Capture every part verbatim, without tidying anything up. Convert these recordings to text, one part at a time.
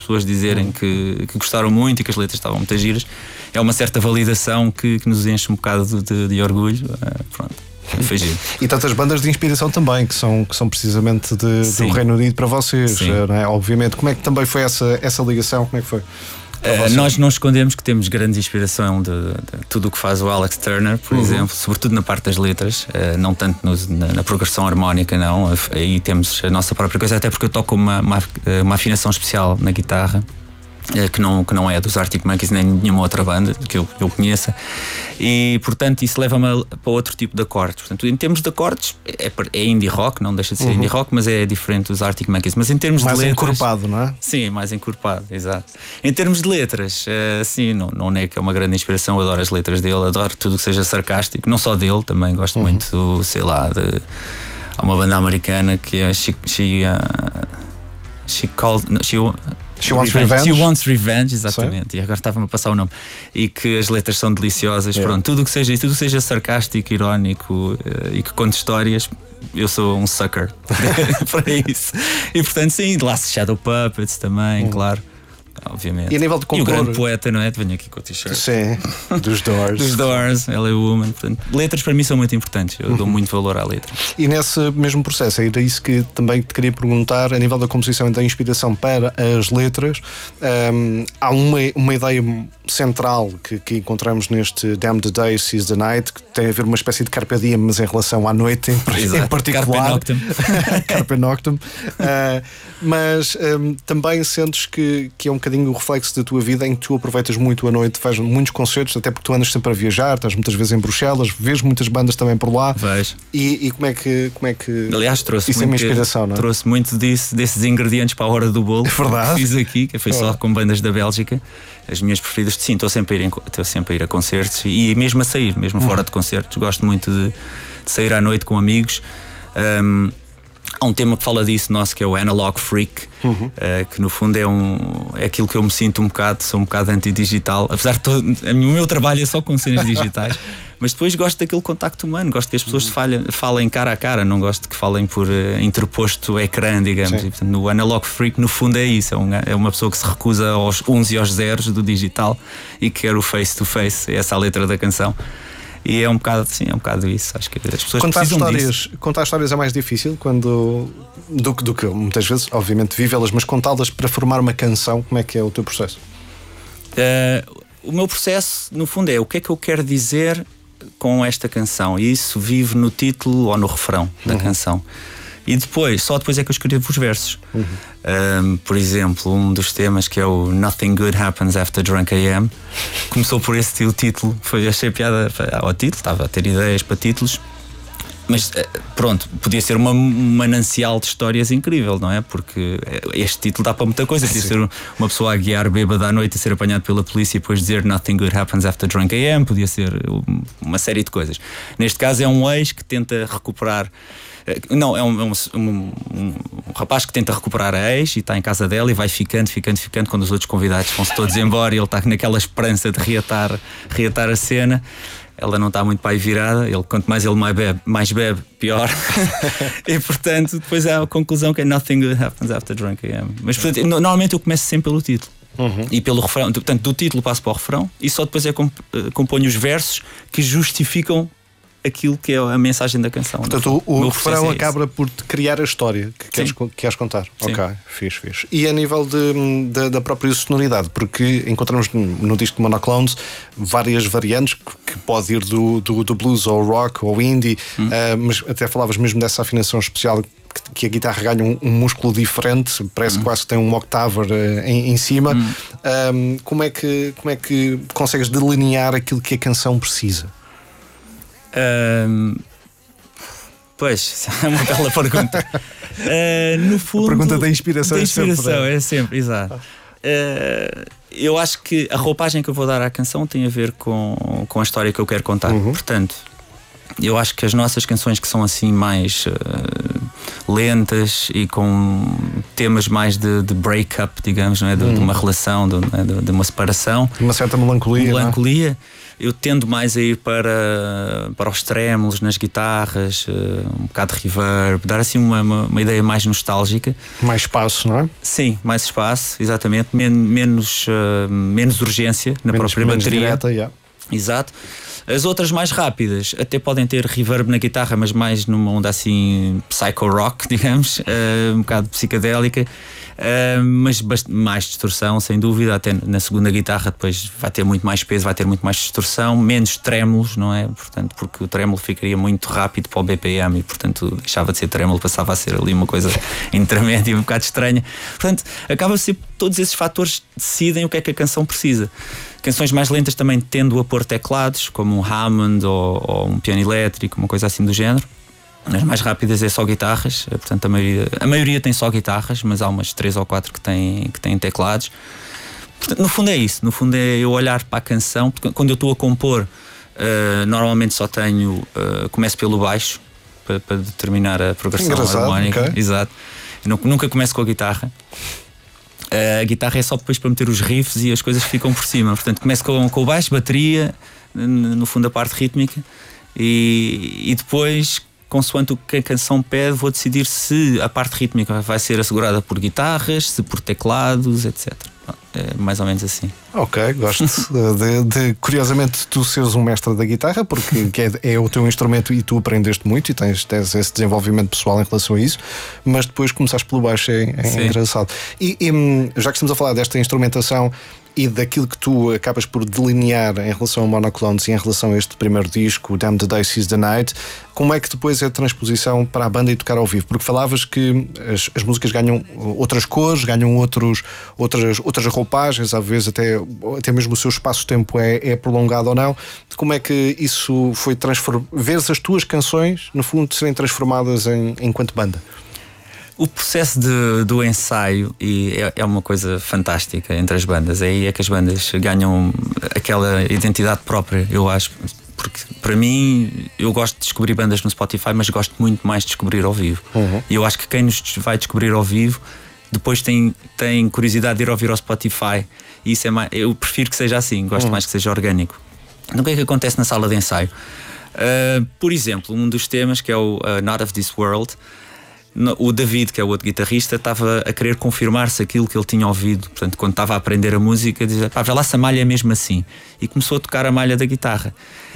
pessoas dizerem que, que gostaram muito e que as letras estavam muito giras, é uma certa validação que, que nos enche um bocado de, de orgulho. Uh, pronto, foi giro. E tantas bandas de inspiração também, que são, que são precisamente de, do Reino Unido para vocês, não é? Obviamente. Como é que também foi essa, essa ligação? Como é que foi? Uh, nós não escondemos que temos grande inspiração de, de tudo o que faz o Alex Turner, por uhum. exemplo, sobretudo na parte das letras, uh, não tanto no, na, na progressão harmónica, não. Aí temos a nossa própria coisa, até porque eu toco uma, uma, uma afinação especial na guitarra, que não, que não é dos Arctic Monkeys nem nenhuma outra banda que eu, eu conheça, e portanto isso leva-me para outro tipo de acordes. Portanto, em termos de acordes é, é indie rock, não deixa de ser uhum. indie rock, mas é diferente dos Arctic Monkeys. Mas em termos mais de letras, mais encorpado, não é? Sim, mais encorpado, exato. Em termos de letras, uh, sim, não, não é que é uma grande inspiração. Eu adoro as letras dele, adoro tudo que seja sarcástico, não só dele, também gosto uhum. muito, sei lá, de há uma banda americana que é She, she, uh, she called no, she, She Wants Revenge. She Wants Revenge, exatamente. Sim. E agora estava-me a passar o nome. E que as letras são deliciosas. Yeah. Pronto, tudo que seja, tudo que seja sarcástico, irónico uh, e que conte histórias, eu sou um sucker para isso. E portanto, sim, Last Shadow Puppets também, hum. claro. Obviamente. E a nível de compor... E o grande poeta, não é? Venho aqui com o t-shirt. Sim, dos Doors. Dos Doors, L A Woman. Portanto, letras para mim são muito importantes. Eu uhum. dou muito valor à letra. E nesse mesmo processo, era isso que também te queria perguntar, a nível da composição e da inspiração para as letras, um, há uma, uma ideia central que, que encontramos neste Damn the Day, Seize the Night, que tem a ver uma espécie de carpe diem, mas em relação à noite em, em particular. Carpe noctem. Carpe noctem. Uh, mas um, também sentes que, que é um bocadinho o reflexo da tua vida, em que tu aproveitas muito a noite, fazes muitos concertos, até porque tu andas sempre a viajar, estás muitas vezes em Bruxelas, vês muitas bandas também por lá. Vejo. E, e como é que, como é que aliás, trouxe isso muito, é uma inspiração, não é? Trouxe muito disso, desses ingredientes para a hora do bolo. É verdade. Que fiz aqui, que foi só com bandas da Bélgica. As minhas preferidas, sim, estou sempre a ir, em, estou sempre a, ir a concertos e mesmo a sair, mesmo uhum. fora de concertos. Gosto muito de, de sair à noite com amigos. Um, há um tema que fala disso nosso, que é o Analog Freak, uhum. uh, que no fundo é, um, é aquilo que eu me sinto um bocado, sou um bocado anti-digital, apesar de todo, o meu trabalho é só com cenas digitais, mas depois gosto daquele contacto humano, gosto que as pessoas falem, falem cara a cara, não gosto que falem por uh, interposto ecrã, digamos. E, portanto, no Analog Freak, no fundo é isso, é, um, é uma pessoa que se recusa aos uns e aos zeros do digital e que quer o face to face, essa é a letra da canção. E é um bocado, sim, é um bocado isso. Acho que as pessoas contar precisam histórias, disso. Contar histórias é mais difícil quando, do, do que muitas vezes, obviamente, vivê-las, mas contá-las para formar uma canção. Como é que é o teu processo? Uh, o meu processo, no fundo, é o que é que eu quero dizer com esta canção. E isso vive no título ou no refrão da uhum. canção. E depois, só depois é que eu escrevo os versos. Uhum. Um, por exemplo, um dos temas, que é o Nothing Good Happens After Drunk I Am, começou por esse o título. Foi, achei piada ao título, estava a ter ideias para títulos. Mas pronto, podia ser uma manancial de histórias incrível, não é? Porque este título dá para muita coisa. Podia ser uma pessoa a guiar bêbada à noite, a ser apanhado pela polícia e depois dizer Nothing Good Happens After Drunk I Am. Podia ser uma série de coisas. Neste caso é um ex que tenta recuperar. Não, é um, um, um, um rapaz que tenta recuperar a ex e está em casa dela e vai ficando, ficando, ficando. Quando os outros convidados vão-se todos embora e ele está naquela esperança de reatar, reatar a cena. Ela não está muito para aí virada. Ele, quanto mais ele mais bebe, mais bebe pior. E portanto, depois há a conclusão que é Nothing Good Happens After Drunk I Am. Mas portanto, normalmente eu começo sempre pelo título. Uhum. E pelo refrão. Portanto, do título passo para o refrão e só depois é comp- componho os versos que justificam aquilo que é a mensagem da canção. Portanto, o, o refrão é acaba por te criar a história que queres, que queres contar. Sim. Ok, fixe, fixe. E a nível de, de, da própria sonoridade, porque encontramos no disco de Monoclones várias variantes que pode ir do, do, do blues ao rock ou indie, hum. uh, mas até falavas mesmo dessa afinação especial que a guitarra ganha um, um músculo diferente, parece hum. quase que tem um octaver uh, em, em cima. Hum. Um, como, é que, como é que consegues delinear aquilo que a canção precisa? Um, pois, é uma bela pergunta. Uh, no fundo, a pergunta da inspiração, da inspiração é sempre, é sempre, exato. Uh, eu acho que a roupagem que eu vou dar à canção tem a ver com, com a história que eu quero contar. Uhum. Portanto, eu acho que as nossas canções que são assim mais uh, lentas e com temas mais de, de break-up, digamos, não é? de, hum. de uma relação, de, de, de uma separação. Uma certa melancolia. Melancolia. Eu tendo mais a ir para, para os trémolos nas guitarras, um bocado de reverb, dar assim uma, uma, uma ideia mais nostálgica. Mais espaço, não é? Sim, mais espaço, exatamente. Men menos, uh, menos urgência na menos, própria menos bateria. Direta, yeah. Exato. As outras mais rápidas até podem ter reverb na guitarra, mas mais numa onda assim psycho-rock, digamos, uh, um bocado psicadélica. Uh, mas mais distorção, sem dúvida. Até na segunda guitarra depois vai ter muito mais peso, vai ter muito mais distorção, menos trémulos, não é? Portanto, porque o trémulo ficaria muito rápido para o B P M e, portanto, deixava de ser trémulo, passava a ser ali uma coisa intermédia, um bocado estranha. Portanto, acaba a ser todos esses fatores decidem o que é que a canção precisa. Canções mais lentas também tendo a pôr teclados, como um Hammond ou, ou um piano elétrico, uma coisa assim do género. As mais rápidas é só guitarras, portanto a maioria, a maioria tem só guitarras, mas há umas três ou quatro que têm, que têm teclados. Portanto, no fundo é isso, no fundo é eu olhar para a canção, porque quando eu estou a compor, uh, normalmente só tenho, uh, começo pelo baixo, para, para determinar a progressão harmónica. Okay. Exato. Eu nunca começo com a guitarra. Uh, a guitarra é só depois para meter os riffs e as coisas ficam por cima. Portanto, começo com, com o baixo, bateria, no fundo a parte rítmica, e, e depois, consoante o que a canção pede, vou decidir se a parte rítmica vai ser assegurada por guitarras, se por teclados, etcétera. É mais ou menos assim. Ok, gosto de, de, curiosamente, tu seres um mestre da guitarra, porque que é, é o teu instrumento e tu aprendeste muito e tens, tens esse desenvolvimento pessoal em relação a isso, mas depois começaste pelo baixo, é, é engraçado. E, e já que estamos a falar desta instrumentação e daquilo que tu acabas por delinear em relação ao Monoclones e em relação a este primeiro disco, Damn the Day Seize the Night, como é que depois é a transposição para a banda e tocar ao vivo? Porque falavas que as, as músicas ganham outras cores, ganham outros, outras, outras roupagens, às vezes até, até mesmo o seu espaço-tempo é, é prolongado ou não. Como é que isso foi transformado? Vês as tuas canções, no fundo, serem transformadas em, enquanto banda? O processo de, do ensaio e é, é uma coisa fantástica entre as bandas. Aí é que as bandas ganham aquela identidade própria, eu acho. Porque para mim, eu gosto de descobrir bandas no Spotify, mas gosto muito mais de descobrir ao vivo. Uhum. E eu acho que quem nos vai descobrir ao vivo depois tem, tem curiosidade de ir ouvir ao Spotify. E isso é mais, eu prefiro que seja assim, gosto uhum. mais que seja orgânico. Então o que é que acontece na sala de ensaio? Uh, por exemplo, um dos temas, que é o uh, Not of This World, o David, que é o outro guitarrista, estava a querer confirmar-se aquilo que ele tinha ouvido. Portanto, quando estava a aprender a música, dizia: pá, vê lá se a malha é mesmo assim. E começou a tocar a malha da guitarra.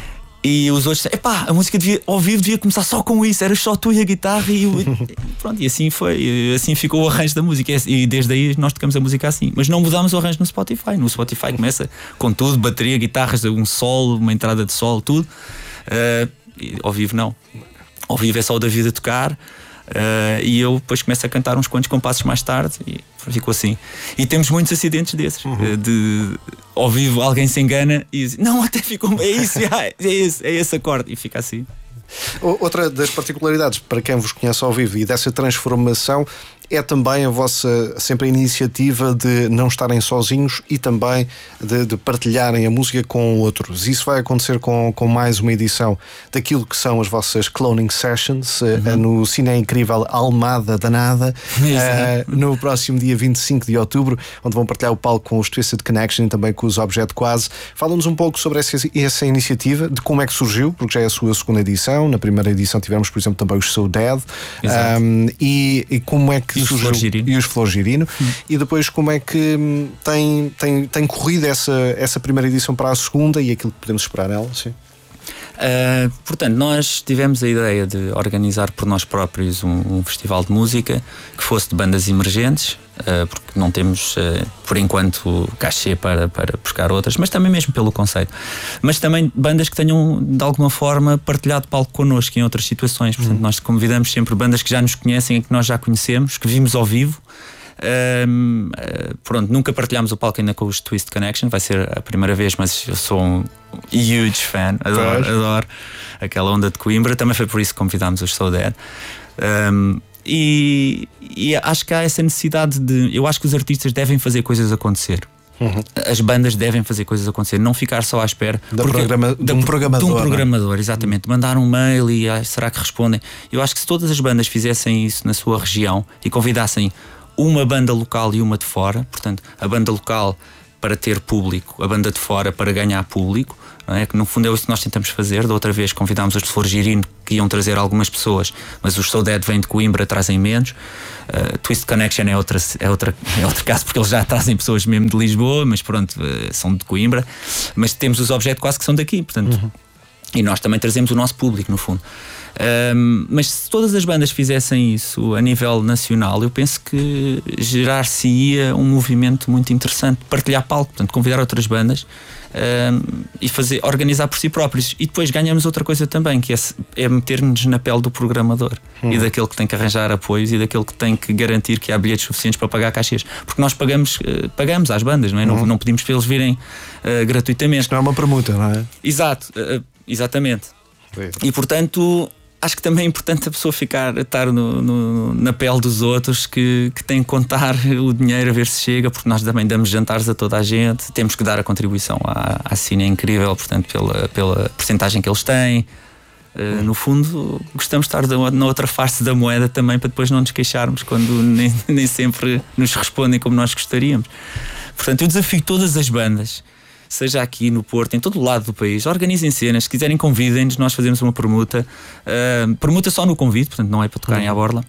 E os outros disseram: epá, a música devia, ao vivo devia começar só com isso, era só tu e a guitarra. E, eu, e pronto, e assim foi. Assim ficou o arranjo da música. E desde aí nós tocamos a música assim. Mas não mudámos o arranjo no Spotify. No Spotify começa com tudo: bateria, guitarras, um solo, uma entrada de solo, tudo. Uh, e ao vivo não. Ao vivo é só o David a tocar. Uh, e eu depois começo a cantar uns quantos compassos mais tarde e ficou assim. E temos muitos acidentes desses, uhum. de ao vivo alguém se engana e diz: não, até ficou, é isso, é, é esse, é esse acorde, e fica assim. Outra das particularidades, para quem vos conhece ao vivo, e dessa transformação, é também a vossa sempre a iniciativa de não estarem sozinhos e também de, de partilharem a música com outros. Isso vai acontecer com, com mais uma edição daquilo que são as vossas Cloning Sessions, uhum. no Cine Incrível Almada Danada, uh, no próximo dia vinte e cinco de outubro, onde vão partilhar o palco com os Twisted Connection e também com os Objeto Quase. Fala-nos um pouco sobre essa, essa iniciativa, de como é que surgiu, porque já é a sua segunda edição. Na primeira edição tivemos, por exemplo, também os So Dead, um, e, e como é que E os Flor Girino. E os Flor Girino. Hum. E depois como é que tem, tem, tem corrido essa, essa primeira edição para a segunda e aquilo que podemos esperar nela? Sim. Uh, portanto, nós tivemos a ideia de organizar por nós próprios um, um festival de música que fosse de bandas emergentes, uh, porque não temos, uh, por enquanto, cachê para, para buscar outras, mas também mesmo pelo conceito. Mas também bandas que tenham, de alguma forma, partilhado palco connosco em outras situações. Portanto, uhum. nós convidamos sempre bandas que já nos conhecem e que nós já conhecemos, que vimos ao vivo. Um, uh, pronto, nunca partilhámos o palco ainda com os Twist Connection, vai ser a primeira vez, mas eu sou um huge fan, adoro, adoro aquela onda de Coimbra. Também foi por isso que convidámos os So Dead. Um, e, e acho que há essa necessidade de. Eu acho que os artistas devem fazer coisas acontecer. Uhum. As bandas devem fazer coisas acontecer, não ficar só à espera da porque, programa, de um programador. De um programador, exatamente. Uhum. Mandar um mail e ah, será que respondem? Eu acho que se todas as bandas fizessem isso na sua região e convidassem uma banda local e uma de fora, portanto, a banda local para ter público, a banda de fora para ganhar público, não é? Que no fundo é isso que nós tentamos fazer. Da outra vez convidámos os de Flor Girino, que iam trazer algumas pessoas, mas os So Dead vêm de Coimbra, trazem menos. uh, Twist Connection é, outra, é, outra, é outro caso, porque eles já trazem pessoas mesmo de Lisboa, mas pronto, uh, são de Coimbra. Mas temos os objetos quase que são daqui, portanto, uhum. E nós também trazemos o nosso público, no fundo. Um, mas se todas as bandas fizessem isso a nível nacional, eu penso que gerar-se-ia um movimento muito interessante, partilhar palco, portanto, convidar outras bandas um, e fazer, organizar por si próprios. E depois ganhamos outra coisa também, que é, é meter-nos na pele do programador hum. e daquele que tem que arranjar apoios e daquele que tem que garantir que há bilhetes suficientes para pagar cachês, porque nós pagamos, uh, pagamos às bandas, não é? Hum. Não, não pedimos para eles virem uh, gratuitamente. Isto não é uma permuta, não é? Exato, uh, exatamente. Sim. E portanto, acho que também é importante a pessoa ficar, estar no, no, na pele dos outros, que, que tem que contar o dinheiro a ver se chega, porque nós também damos jantares a toda a gente, temos que dar a contribuição à, à Cine é Incrível, portanto, pela, pela porcentagem que eles têm. Uh, no fundo, gostamos de estar na outra face da moeda também, para depois não nos queixarmos quando nem, nem sempre nos respondem como nós gostaríamos. Portanto, eu desafio todas as bandas, seja aqui no Porto, em todo o lado do país, organizem cenas, se quiserem convidem-nos, nós fazemos uma permuta, uh, permuta só no convite, portanto não é para tocarem à borla.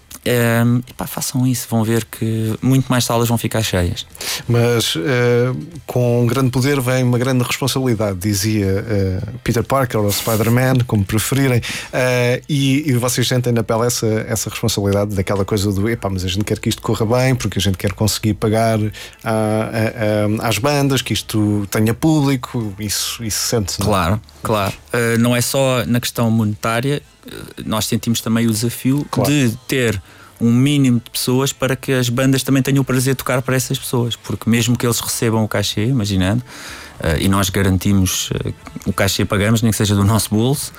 Uh, e pá, façam isso, vão ver que muito mais salas vão ficar cheias. Mas uh, com um grande poder vem uma grande responsabilidade, dizia uh, Peter Parker ou Spider-Man, como preferirem, uh, e, e vocês sentem na pele essa, essa responsabilidade daquela coisa do epá, mas a gente quer que isto corra bem, porque a gente quer conseguir pagar a, a, a, às bandas, que isto tenha público, isso, isso sente-se. Claro, claro. Uh, não é só na questão monetária, nós sentimos também o desafio claro. de ter um mínimo de pessoas para que as bandas também tenham o prazer de tocar para essas pessoas, porque mesmo que eles recebam o cachê, imaginando, uh, e nós garantimos uh, o cachê, pagamos, nem que seja do nosso bolso,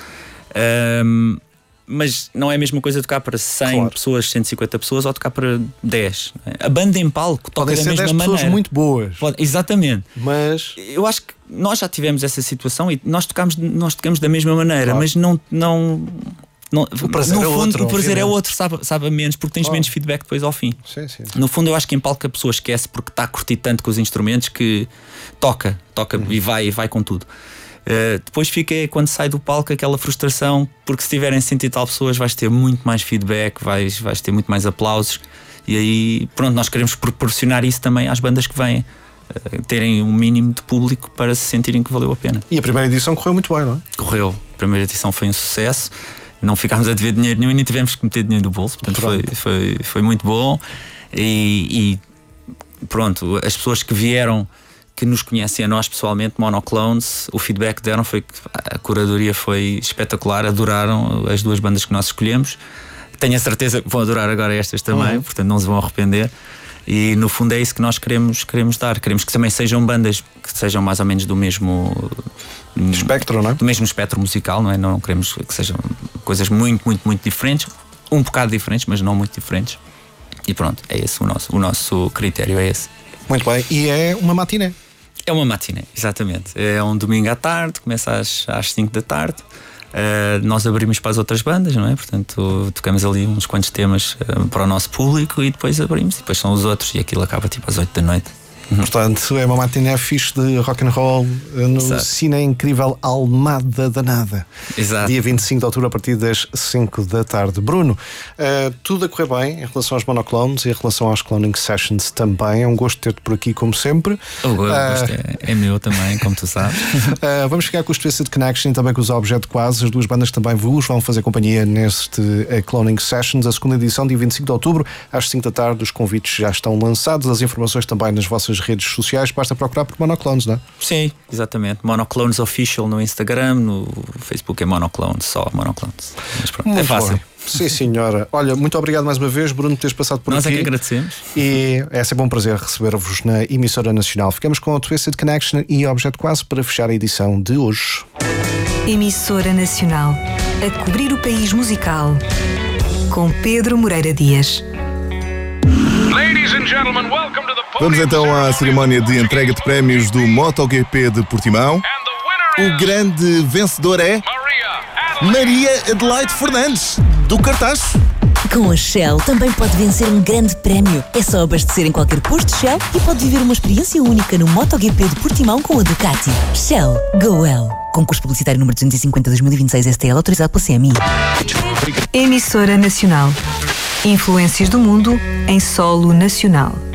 uh, mas não é a mesma coisa tocar para cem claro. pessoas, cento e cinquenta pessoas, ou tocar para dez. A banda em palco toca da mesma maneira. Podem ser dez pessoas muito boas. Pode, exatamente. Mas eu acho que nós já tivemos essa situação e nós tocamos, nós tocamos da mesma maneira, claro. mas não, não, não o prazer no é fundo outro, o prazer obviamente. é outro, sabe, sabe a menos, porque tens claro. menos feedback depois ao fim. Sim, sim. No fundo eu acho que em palco a pessoa esquece porque está a curtir tanto com os instrumentos que toca, toca uhum. e vai, vai com tudo. Uh, depois fica quando sai do palco aquela frustração, porque se tiverem cento e tal pessoas vais ter muito mais feedback, vais, vais ter muito mais aplausos, e aí pronto, nós queremos proporcionar isso também às bandas que vêm, uh, terem um mínimo de público para se sentirem que valeu a pena. E a primeira edição correu muito bem, não é? Correu, a primeira edição foi um sucesso, não ficámos a dever dinheiro nenhum e nem tivemos que meter dinheiro no bolso, portanto foi, foi, foi muito bom, e, e pronto, as pessoas que vieram, que nos conhecem a nós pessoalmente, Monoclones, o feedback que deram foi que a curadoria foi espetacular, adoraram as duas bandas que nós escolhemos. Tenho a certeza que vão adorar agora estas também, uhum. portanto não se vão arrepender. E no fundo é isso que nós queremos, queremos dar. Queremos que também sejam bandas que sejam mais ou menos do mesmo espectro, não é? Do mesmo espectro musical, não é? Não queremos que sejam coisas muito, muito, muito diferentes, um bocado diferentes, mas não muito diferentes. E pronto, é esse o nosso, o nosso critério, é esse. Muito bem, e é uma matiné. É uma matiné, exatamente. É um domingo à tarde, começa às, às cinco da tarde. Uh, nós abrimos para as outras bandas, não é? Portanto, tocamos ali uns quantos temas uh, para o nosso público e depois abrimos. E depois são os outros e aquilo acaba tipo às oito da noite. Portanto, é uma matiné fixe de rock and roll no Exato. Cine é Incrível Almada Danada. Exato. Dia vinte e cinco de outubro a partir das cinco da tarde. Bruno, uh, tudo a correr bem em relação aos Monoclones e em relação às Cloning Sessions também. É um gosto ter-te por aqui como sempre. O gosto uh, é, é meu também, como tu sabes. uh, vamos ficar com os Twisted Connection e também com os Objeto Quase. As duas bandas também vos vão fazer companhia neste uh, Cloning Sessions, a segunda edição, dia vinte e cinco de outubro às cinco da tarde. Os convites já estão lançados, as informações também nas vossas redes sociais, basta procurar por Monoclones, não é? Sim, exatamente. Monoclones Official no Instagram, no Facebook é Monoclones, só Monoclones. Mas pronto, muito é fácil. Bom. Sim, senhora. Olha, muito obrigado mais uma vez, Bruno, por teres passado por Nós aqui. Nós é que agradecemos. E é sempre um prazer receber-vos na emissora nacional. Ficamos com a Twisted Connection e Objeto Quase para fechar a edição de hoje. Emissora Nacional, a cobrir o país musical, com Pedro Moreira Dias. Ladies and Vamos então à cerimónia de entrega de prémios do MotoGP de Portimão. O grande vencedor é Maria Adelaide Fernandes, do Cartaz. Com a Shell também pode vencer um grande prémio. É só abastecer em qualquer posto Shell e pode viver uma experiência única no MotoGP de Portimão com a Ducati. Shell Go Well. Concurso publicitário número duzentos e cinquenta dois mil e vinte e seis S T L, autorizado pela C M I. Emissora Nacional. Influências do mundo em solo nacional.